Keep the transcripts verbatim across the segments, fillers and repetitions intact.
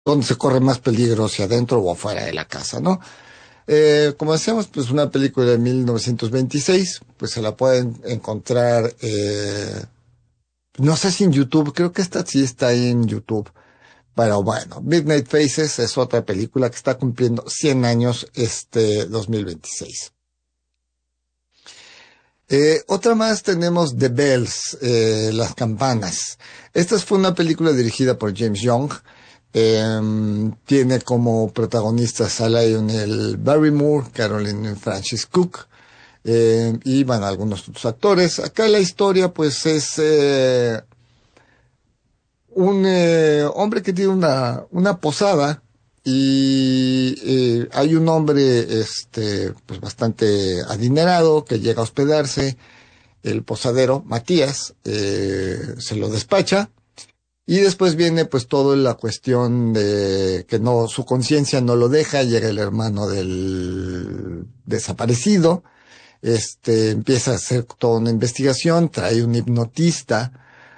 donde se corre más peligro, si adentro o afuera de la casa, ¿no? Eh, como decíamos, pues una película de mil novecientos veintiséis, pues se la pueden encontrar, eh, no sé si en YouTube, creo que esta sí está ahí en YouTube. Pero bueno, Midnight Faces es otra película que está cumpliendo cien años este dos mil veintiséis. Eh, otra más tenemos The Bells, eh, Las Campanas. Esta fue una película dirigida por James Young. Eh, tiene como protagonistas a Lionel Barrymore, Caroline Francis Cook, eh, y bueno, algunos otros actores. Acá la historia pues es eh, un eh, hombre que tiene una, una posada y eh, hay un hombre este pues bastante adinerado que llega a hospedarse. El posadero Matías eh, se lo despacha y después viene pues toda la cuestión de que no, su conciencia no lo deja. Llega el hermano del desaparecido, este empieza a hacer toda una investigación, trae un hipnotista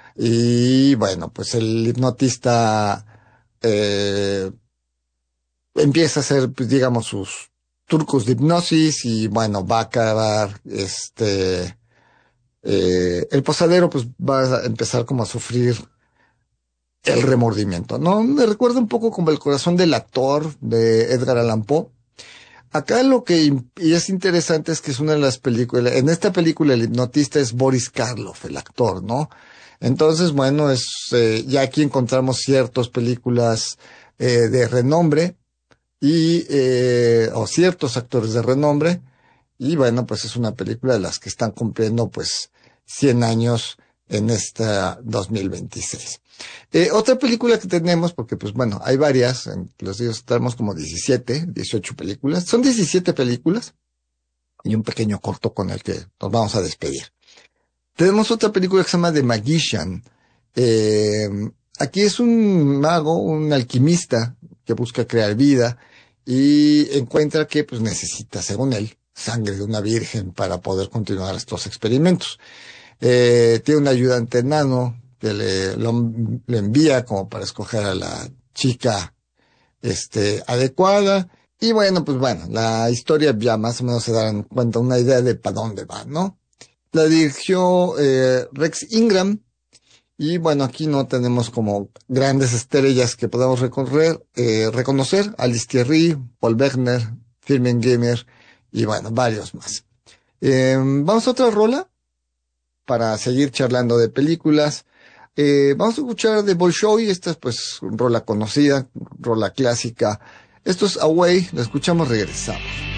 y bueno, pues el hipnotista eh, empieza a hacer, pues digamos, sus trucos de hipnosis y bueno, va a acabar, este, eh, el posadero pues va a empezar como a sufrir el remordimiento, ¿no? Me recuerda un poco como El corazón del actor de Edgar Allan Poe. Acá lo que im- y es interesante es que es una de las películas, en esta película el hipnotista es Boris Karloff, el actor, ¿no? Entonces, bueno, es eh, ya aquí encontramos ciertas películas eh, de renombre y eh, o ciertos actores de renombre y bueno, pues es una película de las que están cumpliendo pues cien años en esta dos mil veintiséis. Eh, otra película que tenemos, porque pues bueno, hay varias, en los días tenemos como diecisiete, dieciocho películas, son diecisiete películas y un pequeño corto con el que nos vamos a despedir. Tenemos otra película que se llama The Magician. Eh, Aquí es un mago, un alquimista que busca crear vida y encuentra que pues necesita, según él, sangre de una virgen para poder continuar estos experimentos. Eh, tiene un ayudante enano que le, lo, le envía como para escoger a la chica este, adecuada. Y bueno, pues bueno, la historia ya más o menos se dan cuenta una idea de para dónde va, ¿no? La dirigió eh, Rex Ingram. Y bueno, aquí no tenemos como grandes estrellas que podamos recorrer, eh, reconocer. Alice Thierry, Paul Wegener, Firmin Gamer y bueno, varios más. Eh, vamos a otra rola para seguir charlando de películas. Eh, vamos a escuchar de Bolshoi. Esta es pues rola conocida, rola clásica. Esto es Away, la escuchamos, regresamos.